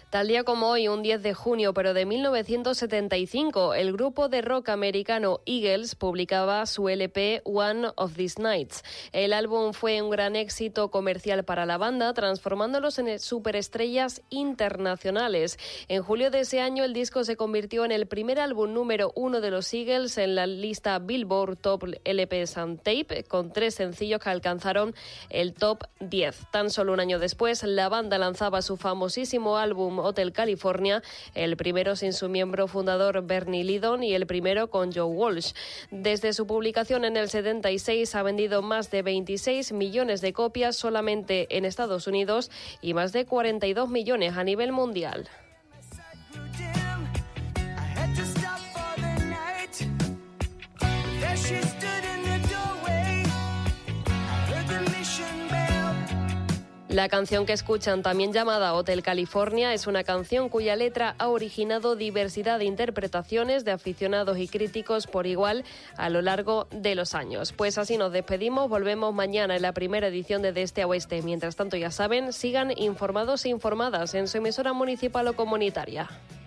Tal día como hoy, un 10 de junio, pero de 1975, el grupo de rock americano Eagles publicaba su LP One of These Nights. El álbum fue un gran éxito comercial para la banda, transformándolos en superestrellas internacionales. En julio de ese año, el disco se convirtió en el primer álbum número 1 de los Eagles en la lista Billboard Top LPs and Tape, con 3 sencillos que alcanzaron el top 10. Tan solo un año después, la banda lanzaba su famosísimo álbum Hotel California, el primero sin su miembro fundador Bernie Leadon y el primero con Joe Walsh. Desde su publicación en el 76 ha vendido más de 26 millones de copias solamente en Estados Unidos y más de 42 millones a nivel mundial. La canción que escuchan, también llamada Hotel California, es una canción cuya letra ha originado diversidad de interpretaciones de aficionados y críticos por igual a lo largo de los años. Pues así nos despedimos, volvemos mañana en la primera edición de Este a Oeste. Mientras tanto, ya saben, sigan informados e informadas en su emisora municipal o comunitaria.